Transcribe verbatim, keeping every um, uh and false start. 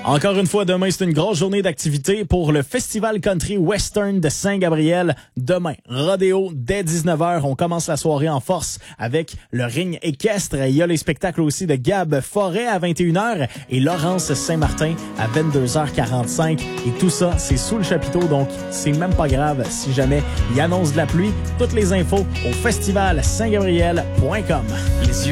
Encore une fois, demain, c'est une grosse journée d'activité pour le Festival Country Western de Saint-Gabriel. Demain, rodéo dès dix-neuf heures. On commence la soirée en force avec le ring équestre. Il y a les spectacles aussi de Gab Forêt à vingt et une heures et Laurence Saint-Martin à vingt-deux heures quarante-cinq. Et tout ça, c'est sous le chapiteau, donc c'est même pas grave si jamais il annonce de la pluie. Toutes les infos au festival saint gabriel point com. Les yeux